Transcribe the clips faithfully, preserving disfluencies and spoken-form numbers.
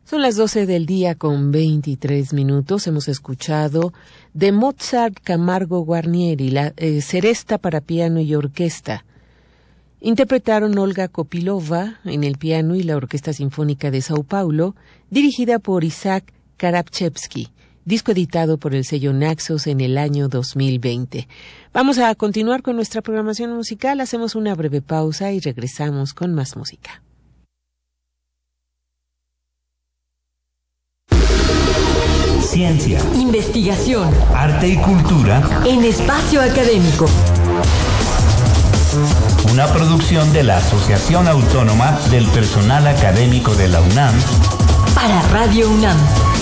Son las doce del día con veintitrés minutos. Hemos escuchado de Mozart Camargo Guarnieri, la eh, Seresta para piano y orquesta. Interpretaron Olga Kopylova en el piano y la Orquesta Sinfónica de Sao Paulo, dirigida por Isaac Karabchevsky, disco editado por el sello Naxos en el año dos mil veinte. Vamos a continuar con nuestra programación musical, hacemos una breve pausa y regresamos con más música. Ciencia, investigación, arte y cultura en espacio académico. Una producción de la Asociación Autónoma del Personal Académico de la UNAM para Radio UNAM.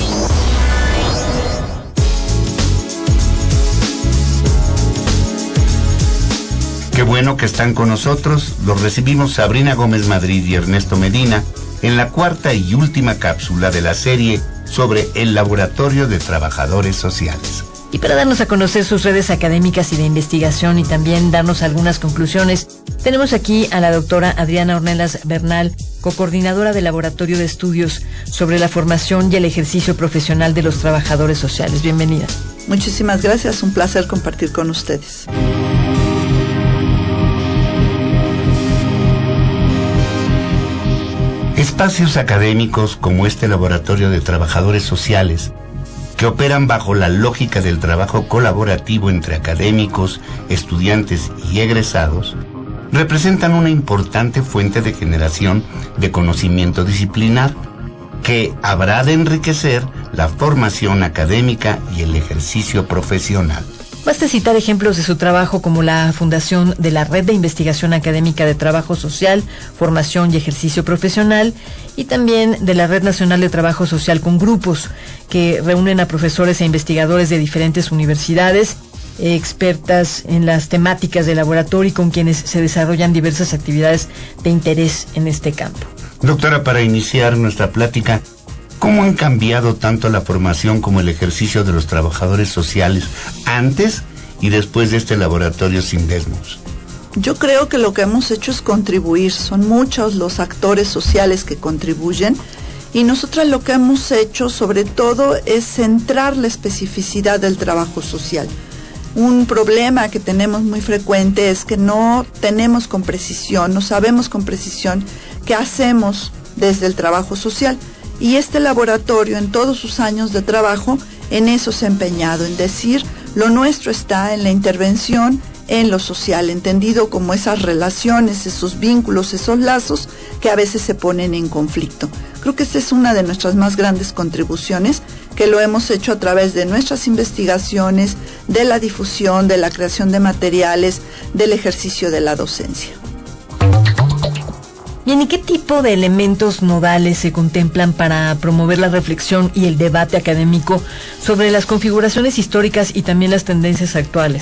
Qué bueno que están con nosotros. Los recibimos Sabrina Gómez Madrid y Ernesto Medina en la cuarta y última cápsula de la serie sobre el Laboratorio de Trabajadores Sociales. Y para darnos a conocer sus redes académicas y de investigación y también darnos algunas conclusiones, tenemos aquí a la doctora Adriana Ornelas Bernal, cocoordinadora del Laboratorio de Estudios sobre la Formación y el Ejercicio Profesional de los Trabajadores Sociales. Bienvenida. Muchísimas gracias, un placer compartir con ustedes. Espacios académicos como este Laboratorio de Trabajadores Sociales, que operan bajo la lógica del trabajo colaborativo entre académicos, estudiantes y egresados, representan una importante fuente de generación de conocimiento disciplinar que habrá de enriquecer la formación académica y el ejercicio profesional. Basta citar ejemplos de su trabajo como la fundación de la Red de Investigación Académica de Trabajo Social, Formación y Ejercicio Profesional, y también de la Red Nacional de Trabajo Social con grupos que reúnen a profesores e investigadores de diferentes universidades, expertas en las temáticas de laboratorio y con quienes se desarrollan diversas actividades de interés en este campo. Doctora, para iniciar nuestra plática, ¿cómo han cambiado tanto la formación como el ejercicio de los trabajadores sociales antes y después de este laboratorio Sindesmos? Yo creo que lo que hemos hecho es contribuir. Son muchos los actores sociales que contribuyen y nosotras lo que hemos hecho sobre todo es centrar la especificidad del trabajo social. Un problema que tenemos muy frecuente es que no tenemos con precisión, no sabemos con precisión qué hacemos desde el trabajo social. Y este laboratorio, en todos sus años de trabajo, en eso se ha empeñado, en decir, lo nuestro está en la intervención en lo social, entendido como esas relaciones, esos vínculos, esos lazos que a veces se ponen en conflicto. Creo que esta es una de nuestras más grandes contribuciones, que lo hemos hecho a través de nuestras investigaciones, de la difusión, de la creación de materiales, del ejercicio de la docencia. Bien, ¿y qué tipo de elementos nodales se contemplan para promover la reflexión y el debate académico sobre las configuraciones históricas y también las tendencias actuales?